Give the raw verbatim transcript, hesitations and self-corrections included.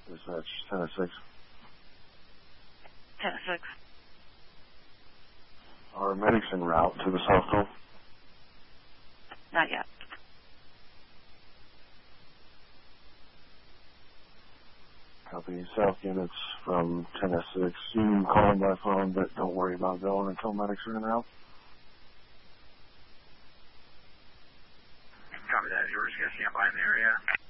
Dispatch ten oh six. ten oh six. Are medics en route to the South Pole? Not yet. Copy. South units from ten oh six. You can call them by phone, but don't worry about going until medics are en route. Copy that. You're just going to stand by in the area.